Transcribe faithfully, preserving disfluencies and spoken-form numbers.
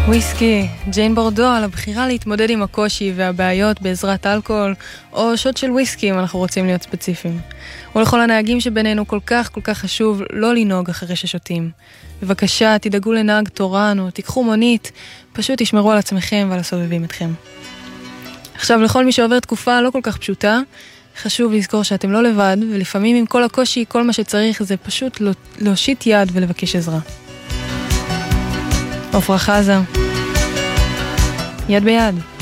וויסקי, ג'יין בורדו, על הבחירה להתמודד עם הקושי והבעיות בעזרת אלכוהול, או שוט של וויסקי אם אנחנו רוצים להיות ספציפיים. ולכל הנהגים שבינינו כל כך כל כך חשוב לא לנהוג אחרי ששותים. בבקשה, תדאגו לנהג תורן או תיקחו מונית, פשוט תשמרו על עצמכם ועל הסובבים אתכם. עכשיו, לכל מי שעובר תקופה לא כל כך פשוטה, חשוב לזכור שאתם לא לבד, ולפעמים עם כל הקושי, כל מה שצריך זה פשוט להושיט יד ולבקש עזרה. עפרה חזה, יד ביד.